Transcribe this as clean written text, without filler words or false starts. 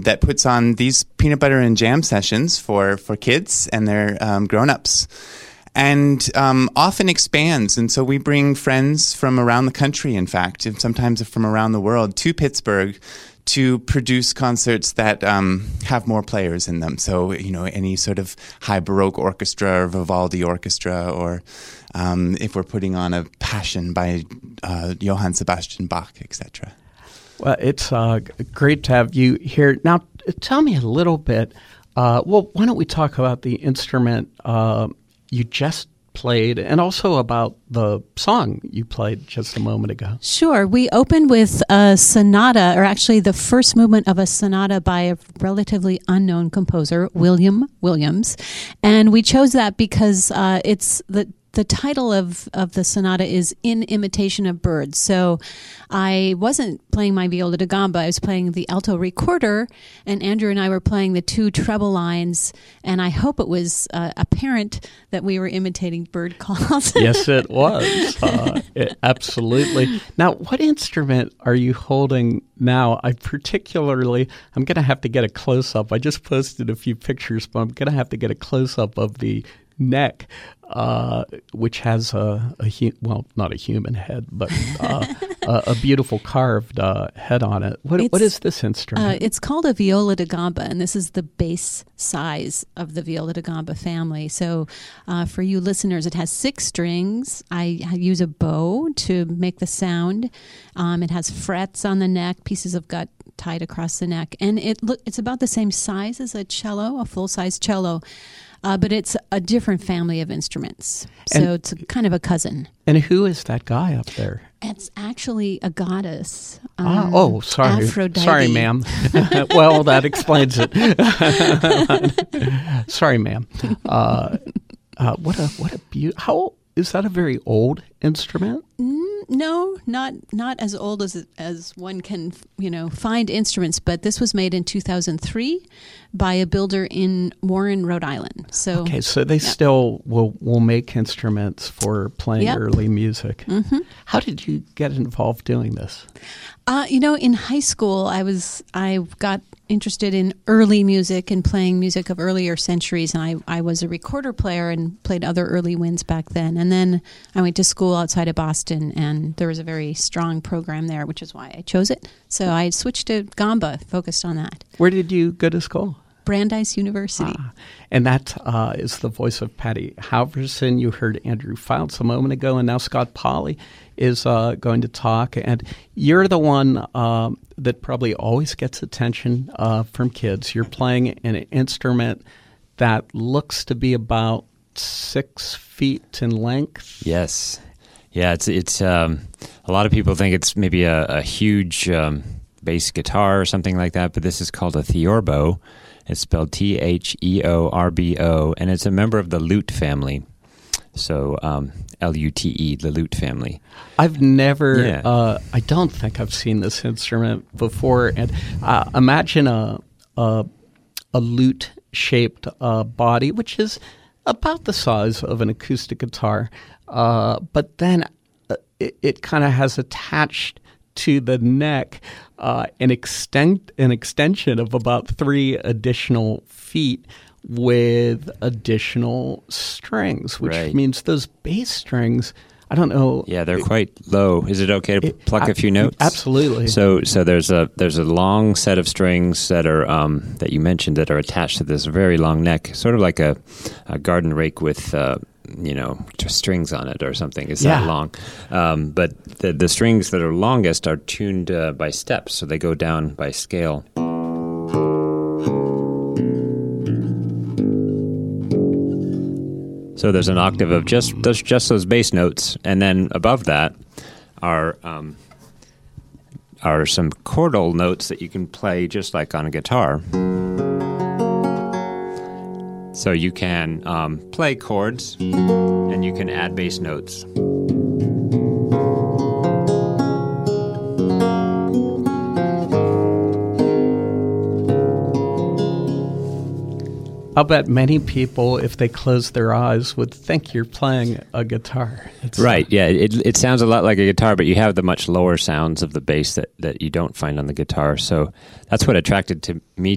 that puts on these peanut butter and jam sessions for kids and their grown-ups. And often expands. And so we bring friends from around the country, in fact, and sometimes from around the world, to Pittsburgh to produce concerts that have more players in them. So, any sort of high Baroque orchestra or Vivaldi orchestra, or if we're putting on a Passion by Johann Sebastian Bach, etc. Well, it's great to have you here. Now, tell me a little bit. Why don't we talk about the instrument you just played, and also about the song you played just a moment ago. Sure. We opened with a sonata, or actually the first movement of a sonata by a relatively unknown composer, William Williams. And we chose that because it's the title of the sonata is In Imitation of Birds. So I wasn't playing my viola da gamba. I was playing the alto recorder, and Andrew and I were playing the two treble lines, and I hope it was apparent that we were imitating bird calls. Yes, it was. Absolutely. Now, what instrument are you holding now? I'm going to have to get a close-up. I just posted a few pictures, but I'm going to have to get a close-up of the neck, which has not a human head, but a beautiful carved head on it. What is this instrument? It's called a viola da gamba, and this is the bass size of the viola da gamba family. So for you listeners, it has 6 strings. I use a bow to make the sound. It has frets on the neck, pieces of gut tied across the neck, and it's about the same size as a cello, a full-size cello. But it's a different family of instruments. So it's kind of a cousin. And who is that guy up there? It's actually a goddess. Sorry. Aphrodite. Sorry, ma'am. Well, that explains it. Sorry, ma'am. What a beautiful... How is that a very old instrument? No, not as old as one can, find instruments. But this was made in 2003 by a builder in Warren, Rhode Island. So they still will make instruments for playing early music. Mm-hmm. How did you get involved doing this? In high school, I got interested in early music and playing music of earlier centuries, and I was a recorder player and played other early winds back then. And then I went to school outside of Boston, and there was a very strong program there, which is why I chose it. So I switched to gamba, focused on that. Where did you go to school? Brandeis University. And that is the voice of Patty Halverson. You heard Andrew Fouts a moment ago, and now Scott Polly is going to talk. And you're the one that probably always gets attention from kids. You're playing an instrument that looks to be about 6 feet in length. Yes. Yeah, it's a lot of people think it's maybe a huge bass guitar or something like that, but this is called a theorbo. It's spelled Theorbo, and it's a member of the lute family. So Lute, the lute family. I've never, I don't think I've seen this instrument before. And imagine a lute-shaped body, which is about the size of an acoustic guitar, but then it kind of has attached to the neck an extension of about 3 additional feet with additional strings, which means those bass strings, I don't know. Yeah, they're quite low. Is it okay to pluck a few notes? Absolutely. So there's a long set of strings that are that you mentioned that are attached to this very long neck, sort of like a garden rake with just strings on it or something. It's that long. But the strings that are longest are tuned by steps, so they go down by scale. So there's an octave of just those bass notes, and then above that are some chordal notes that you can play just like on a guitar. So you can play chords, and you can add bass notes. I'll bet many people, if they close their eyes, would think you're playing a guitar. Right, yeah. It sounds a lot like a guitar, but you have the much lower sounds of the bass that you don't find on the guitar. So that's what attracted me